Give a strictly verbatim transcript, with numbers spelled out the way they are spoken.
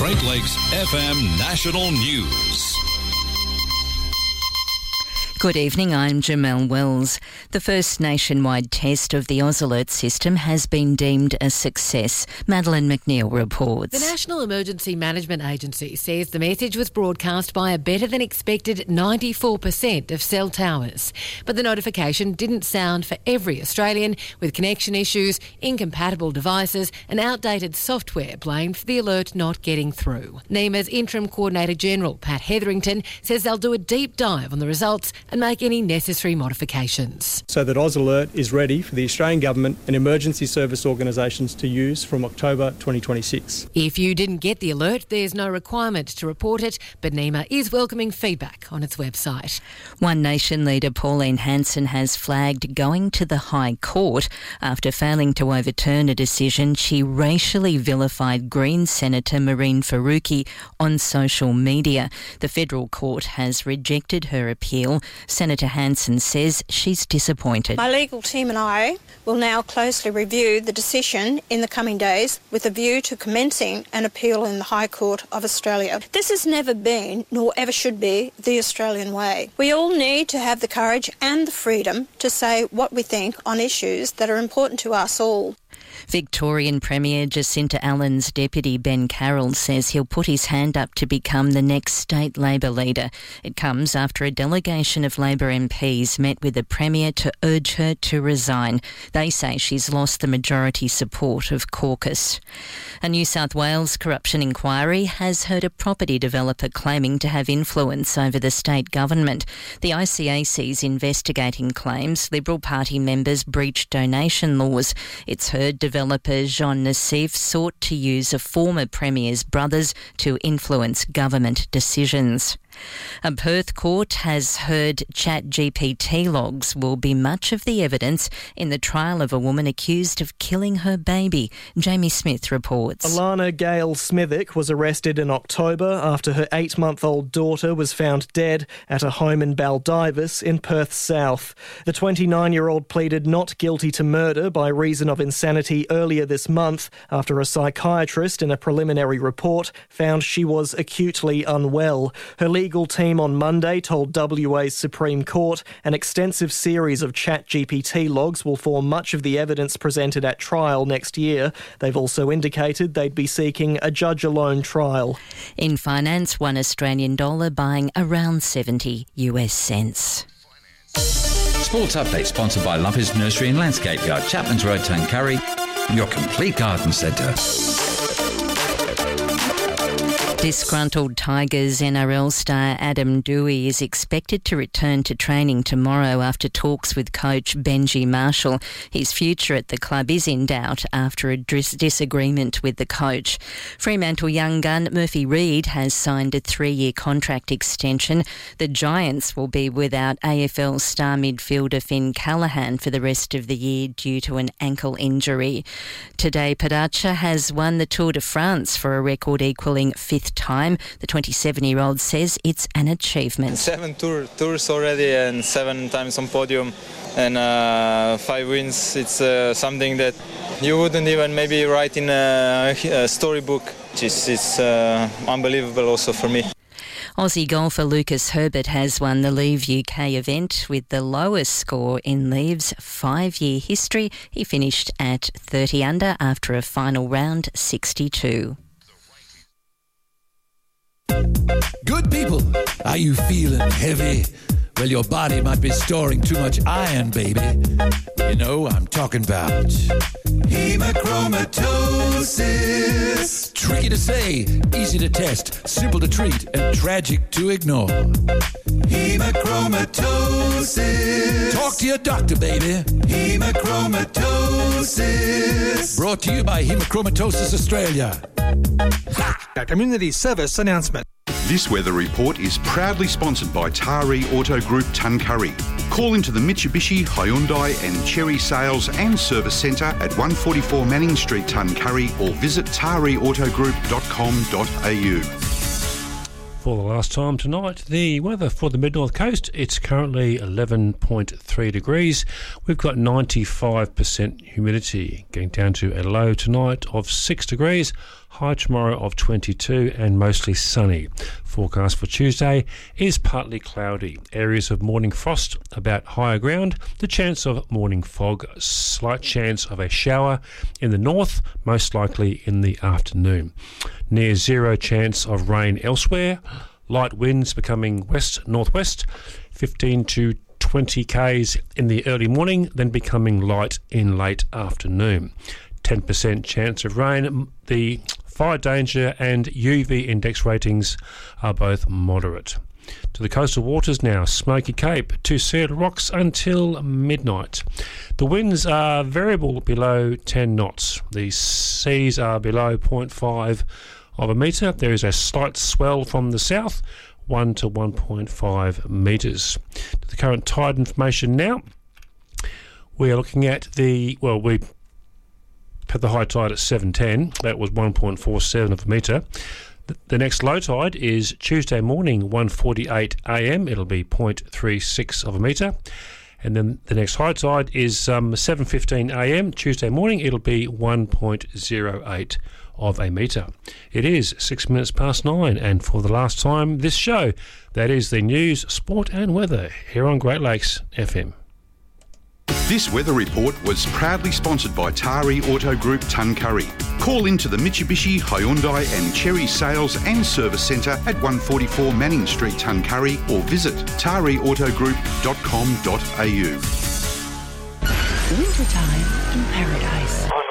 Great Lakes F M National News. Good evening, I'm Jamelle Wells. The first nationwide test of the AusAlert system has been deemed a success. Madeleine McNeil reports. The National Emergency Management Agency says the message was broadcast by a better than expected ninety-four percent of cell towers. But the notification didn't sound for every Australian, with connection issues, incompatible devices and outdated software blamed for the alert not getting through. NEMA's Interim Coordinator General, Pat Hetherington, says they'll do a deep dive on the results and make any necessary modifications. So that AusAlert is ready for the Australian Government and emergency service organisations to use from October twenty twenty-six. If you didn't get the alert, there's no requirement to report it, but NEMA is welcoming feedback on its website. One Nation leader Pauline Hanson has flagged going to the High Court after failing to overturn a decision she racially vilified Greens Senator Mehreen Faruqi on social media. The federal court has rejected her appeal. Senator Hanson says she's disappointed. My legal team and I will now closely review the decision in the coming days with a view to commencing an appeal in the High Court of Australia. This has never been, nor ever should be, the Australian way. We all need to have the courage and the freedom to say what we think on issues that are important to us all. Victorian Premier Jacinta Allen's deputy Ben Carroll says he'll put his hand up to become the next state Labor leader. It comes after a delegation of Labor M Ps met with the Premier to urge her to resign. They say she's lost the majority support of caucus. A New South Wales corruption inquiry has heard a property developer claiming to have influence over the state government. The I C A C's investigating claims Liberal Party members breached donation laws. It's heard developer Jean Nassif sought to use a former Premier's brothers to influence government decisions. A Perth court has heard ChatGPT logs will be much of the evidence in the trial of a woman accused of killing her baby. Jamie Smith reports. Alana Gale Smithick was arrested in October after her eight-month-old daughter was found dead at a home in Baldivis in Perth South. The twenty-nine-year-old pleaded not guilty to murder by reason of insanity earlier this month after a psychiatrist in a preliminary report found she was acutely unwell. Her legal team on Monday told W A's Supreme Court an extensive series of ChatGPT logs will form much of the evidence presented at trial next year. They've also indicated they'd be seeking a judge-alone trial. In finance, one Australian dollar buying around seventy US cents. Sports Update sponsored by Lumpers Nursery and Landscape Yard, Chapman's Road, Tuncurry, your complete garden centre. Disgruntled Tigers N R L star Adam Doueihi is expected to return to training tomorrow after talks with coach Benji Marshall. His future at the club is in doubt after a dis- disagreement with the coach. Fremantle young gun Murphy Reid has signed a three-year contract extension. The Giants will be without A F L star midfielder Finn Callaghan for the rest of the year due to an ankle injury. Today, Pogačar has won the Tour de France for a record-equalling fifth time. The twenty-seven-year-old says it's an achievement. Seven tour, tours already and seven times on podium and uh, five wins. It's uh, something that you wouldn't even maybe write in a, a storybook. It's, it's uh, unbelievable also for me. Aussie golfer Lucas Herbert has won the Leave U K event with the lowest score in Leave's five-year history. He finished at thirty under after a final round sixty-two. Good people, are you feeling heavy? Well, your body might be storing too much iron, baby. You know, I'm talking about hemochromatosis. Tricky to say, easy to test, simple to treat, and tragic to ignore. Hemochromatosis. Talk to your doctor, baby. Hemochromatosis. Brought to you by Hemochromatosis Australia. A community service announcement. This weather report is proudly sponsored by Taree Auto Group Tuncurry. Call into the Mitsubishi, Hyundai and Chery Sales and Service Centre at one forty-four Manning Street, Tuncurry, or visit taree auto group dot com dot a u. For the last time tonight, the weather for the mid-north coast, it's currently eleven point three degrees. We've got ninety-five percent humidity, getting down to a low tonight of six degrees, high tomorrow of twenty-two and mostly sunny. Forecast for Tuesday is partly cloudy. Areas of morning frost about higher ground, the chance of morning fog, slight chance of a shower in the north, most likely in the afternoon. Near zero chance of rain elsewhere. Light winds becoming west-northwest, fifteen to twenty kays in the early morning, then becoming light in late afternoon. ten percent chance of rain. The fire danger and U V index ratings are both moderate. To the coastal waters now, Smoky Cape to Cedar Rocks until midnight. The winds are variable below ten knots. The seas are below zero point five of a metre. There is a slight swell from the south, one to one point five metres. To the current tide information now, we are looking at the, well, we had the high tide at seven ten. That was one point four seven of a metre. The next low tide is Tuesday morning, one forty-eight a m. It'll be zero point three six of a metre. And then the next high tide is um, seven fifteen a m. Tuesday morning. It'll be one point zero eight of a metre. It is six minutes past nine, and for the last time this show, that is the news, sport and weather here on Great Lakes F M. This weather report was proudly sponsored by Tari Auto Group Tuncurry. Call into the Mitsubishi, Hyundai and Cherry Sales and Service Centre at one forty-four Manning Street, Tuncurry, or visit tari auto group dot com dot a u. Wintertime in paradise.